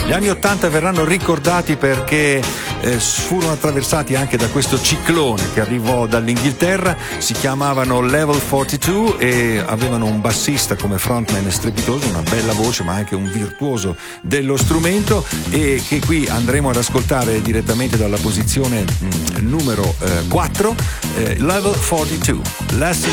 Gli anni 80 verranno ricordati perché furono attraversati anche da questo ciclone che arrivò dall'Inghilterra. Si chiamavano Level 42 e avevano un bassista come frontman strepitoso, una bella voce ma anche un virtuoso dello strumento, e che qui andremo ad ascoltare direttamente dalla posizione numero 4, Level 42.